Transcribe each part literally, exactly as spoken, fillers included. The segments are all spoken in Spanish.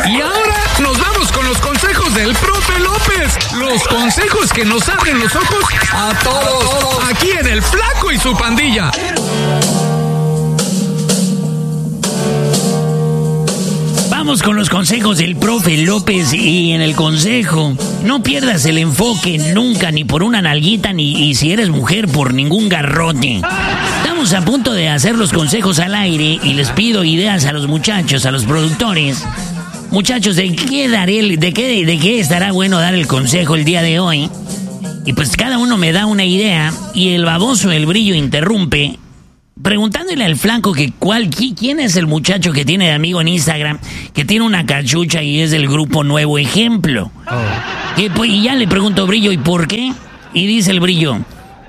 Y ahora nos vamos con los consejos del profe López. Los consejos que nos abren los ojos a todos. Aquí en El Flaco y su Pandilla. Vamos con los consejos del profe López. Y en el consejo, no pierdas el enfoque nunca, ni por una nalguita, ni y si eres mujer, por ningún garrote. Estamos a punto de hacer los consejos al aire y les pido ideas a los muchachos, a los productores. Muchachos, ¿de qué daré el, de qué, de qué estará bueno dar el consejo el día de hoy? Y pues cada uno me da una idea y el baboso, el Brillo, interrumpe preguntándole al Flaco que cuál, quién es el muchacho que tiene de amigo en Instagram, que tiene una cachucha y es del grupo Nuevo Ejemplo. Oh. Y, pues, y ya le pregunto, Brillo, ¿y por qué? Y dice el Brillo: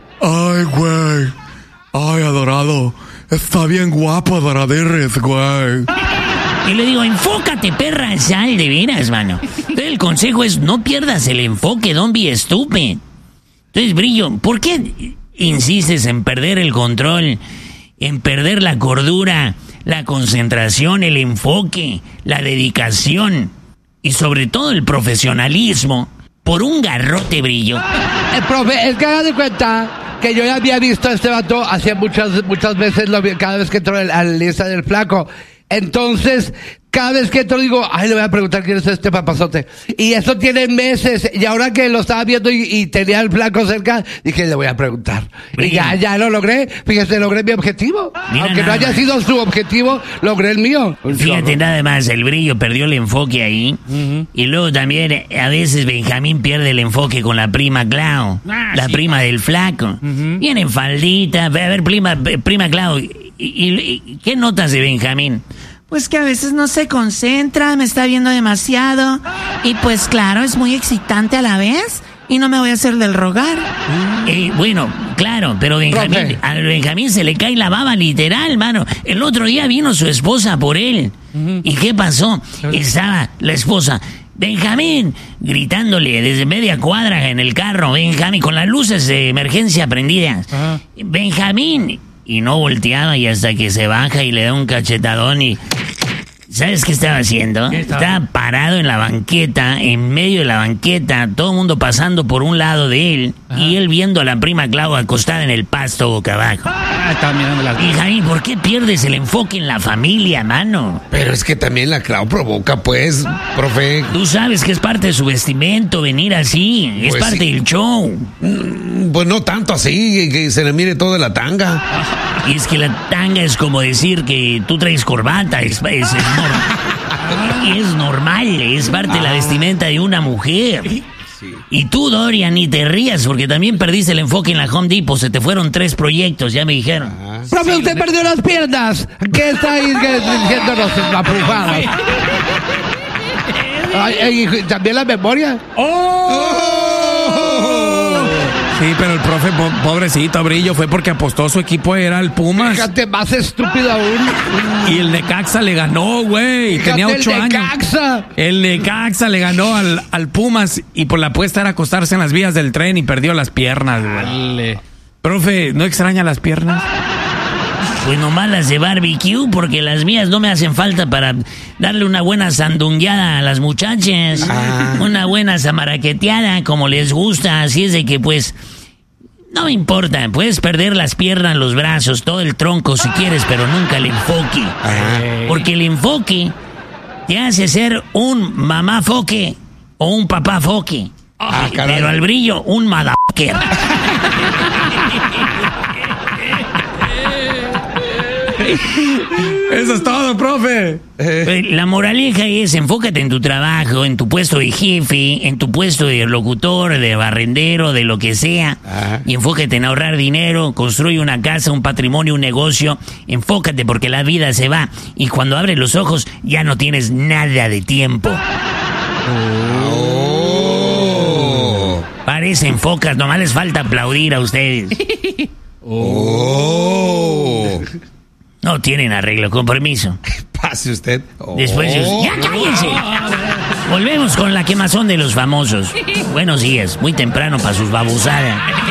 ay, güey, ay, adorado, está bien guapo, adoradires, güey. Y le digo, enfócate, perra, sal de veras, mano. Entonces el consejo es, no pierdas el enfoque, don't be stupid. Entonces, Brillo, ¿por qué insistes en perder el control, en perder la cordura, la concentración, el enfoque, la dedicación y sobre todo el profesionalismo por un garrote, Brillo? El profe, es que haga de cuenta que yo ya había visto a este vato hacía muchas muchas veces, lo vi, cada vez que entro a la lista del Flaco. Entonces, cada vez que entro digo, ay, le voy a preguntar quién es este papazote. Y eso tiene meses. Y ahora que lo estaba viendo y, y tenía al Flaco cerca, dije, le voy a preguntar. Brillo. Y ya, ya lo logré. Fíjese, logré mi objetivo. Mira, aunque no haya más. sido su objetivo, logré el mío. Fíjate, nada más, el Brillo perdió el enfoque ahí. Uh-huh. Y luego también, a veces Benjamín pierde el enfoque con la prima Clau. Ah, la sí. prima del Flaco. Uh-huh. Viene en faldita. A ver, prima, prima Clau. ¿Y, y, y qué notas de Benjamín? Pues que a veces no se concentra, me está viendo demasiado. Y pues claro, es muy excitante a la vez. Y no me voy a hacer del rogar. Eh, bueno, claro, pero Benjamín, a Benjamín se le cae la baba literal, mano. El otro día vino su esposa por él. Uh-huh. ¿Y qué pasó? Estaba la esposa, Benjamín, gritándole desde media cuadra en el carro. Benjamín, con las luces de emergencia prendidas. Uh-huh. Benjamín... Y no volteaba y hasta que se baja y le da un cachetadón y... ¿Sabes qué estaba haciendo? ¿Qué estaba? Estaba parado en la banqueta, en medio de la banqueta, todo el mundo pasando por un lado de él. Ajá. Y él viendo a la prima Clau acostada en el pasto boca abajo. Ah, estaba mirando la... Y Jaime, ¿por qué pierdes el enfoque en la familia, mano? Pero es que también la Clau provoca, pues, profe. Tú sabes que es parte de su vestimento venir así, es pues parte sí. del show. Pues no tanto así, que se le mire toda la tanga. Y es que la tanga es como decir que tú traes corbata, es, es, es, normal, es normal, es parte de la vestimenta de una mujer. Sí. Y tú, Dorian, ni te rías porque también perdiste el enfoque en la Home Depot, se te fueron tres proyectos, ya me dijeron. Ah, profe, sí, usted me... perdió las piernas. ¿Qué está ahí diciéndonos apujadas? ¿Y también la memoria? ¡Oh! ¡Oh! Sí, pero el profe, po- pobrecito, Brillo, fue porque apostó su equipo, era el Pumas. Fíjate, más estúpido aún. Y el Necaxa le ganó, güey. Tenía ocho el años. Necaxa. El Necaxa le ganó al, al Pumas y por la apuesta era acostarse en las vías del tren y perdió las piernas, güey. Profe, ¿no extraña las piernas? Pues nomás las de barbecue, porque las mías no me hacen falta para darle una buena sandungueada a las muchachas. Ah. Una buena zamaraqueteada, como les gusta. Así es de que, pues, no me importa. Puedes perder las piernas, los brazos, todo el tronco si quieres, pero nunca el enfoque. Ah. Porque el enfoque te hace ser un mamá foque o un papá foque. Ah, pero al Brillo, un motherfucker. Eso es todo, profe. La moraleja es, enfócate en tu trabajo, en tu puesto de jefe, en tu puesto de locutor, de barrendero, de lo que sea. Ajá. Y enfócate en ahorrar dinero, construye una casa, un patrimonio, un negocio. Enfócate porque la vida se va. Y cuando abres los ojos, ya no tienes nada de tiempo. Oh. Parecen focas, nomás les falta aplaudir a ustedes. Oh. No tienen arreglo, con permiso. Pase usted. Oh. Después, ¡ya cállense! Volvemos con la quemazón de los famosos. Buenos días, muy temprano para sus babosadas.